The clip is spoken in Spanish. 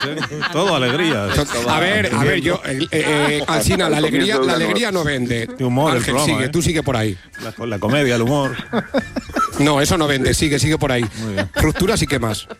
Todo alegría. A ver, yo, Alsina, la alegría no vende. De humor, Ángel, el programa, sigue, tú sigue por ahí. La comedia, el humor. No, eso no vende, sigue por ahí. Muy bien. Rupturas y qué más.